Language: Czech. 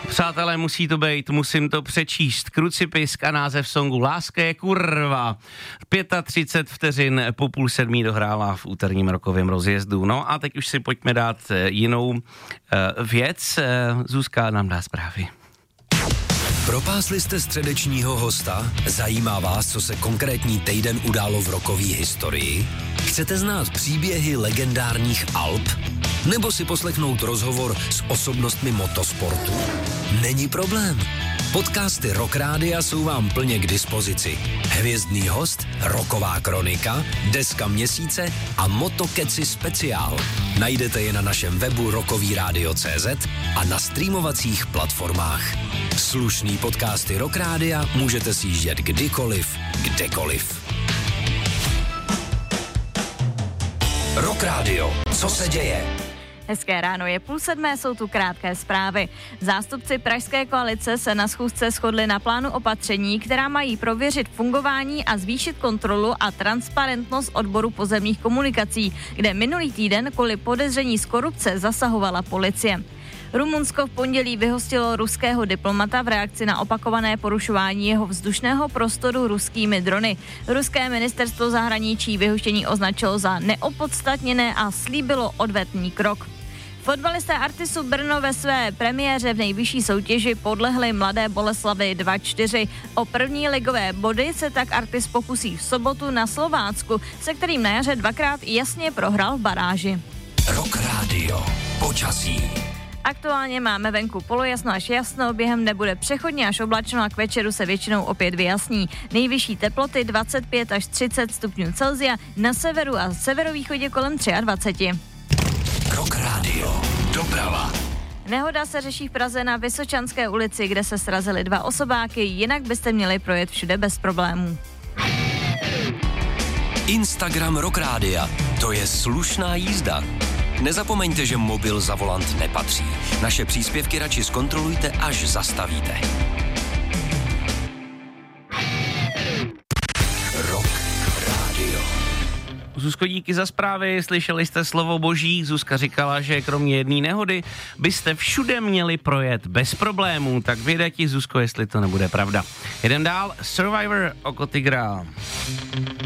Přátelé, musí to být, musím to přečíst. Krucipisk a název songu Láska je kurva. 35 vteřin po 6:30 dohrála v úterním rokovém rozjezdu. No a teď už si pojďme dát jinou věc. Zuzka nám dá zprávy. Propásli jste středečního hosta? Zajímá vás, co se konkrétní týden událo v rockové historii? Chcete znát příběhy legendárních Alp? Nebo si poslechnout rozhovor s osobnostmi motosportu? Není problém. Podcasty Rock Rádia jsou vám plně k dispozici. Hvězdný host, rocková kronika, deska měsíce a Motokeci speciál. Najdete je na našem webu rockovyradio.cz a na streamovacích platformách. Slušný podcasty Rock Rádia můžete si jíždět kdykoliv, kdekoliv. Rock Radio. Co se děje? Hezké ráno, je 6:30, jsou tu krátké zprávy. Zástupci pražské koalice se na schůzce shodli na plánu opatření, která mají prověřit fungování a zvýšit kontrolu a transparentnost odboru pozemních komunikací, kde minulý týden kvůli podezření z korupce zasahovala policie. Rumunsko v pondělí vyhostilo ruského diplomata v reakci na opakované porušování jeho vzdušného prostoru ruskými drony. Ruské ministerstvo zahraničí vyhoštění označilo za neopodstatněné a slíbilo odvetný krok. Fotbalisté Artisu Brno ve své premiéře v nejvyšší soutěži podlehli Mladé Boleslavi 2-4. O první ligové body se tak Artis pokusí v sobotu na Slovácku, se kterým na jaře dvakrát jasně prohrál v baráži. Rock Radio. Počasí. Aktuálně máme venku polojasno až jasno, během dne bude přechodně až oblačno a k večeru se většinou opět vyjasní. Nejvyšší teploty 25 až 30 stupňů Celsia, na severu a severovýchodě kolem 23. Rock Radio. Doprava. Nehoda se řeší v Praze na Vysočanské ulici, kde se srazily 2 osobáky, jinak byste měli projet všude bez problémů. Instagram Rock Rádia. To je slušná jízda. Nezapomeňte, že mobil za volant nepatří. Naše příspěvky radši zkontrolujte, až zastavíte. Rock Radio. Zuzko, díky za zprávy, slyšeli jste slovo boží. Zuzka říkala, že kromě jedné nehody byste všude měli projet bez problémů, tak vyjde ti, Zuzko, jestli to nebude pravda. Jedem dál, Survivor Oko tygra.